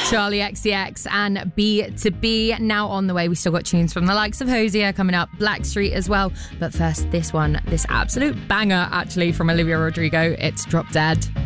Charlie XCX and B2B now on the way. We still got tunes from the likes of Hosier coming up, Blackstreet as well. But first, this absolute banger actually from Olivia Rodrigo. It's Drop Dead.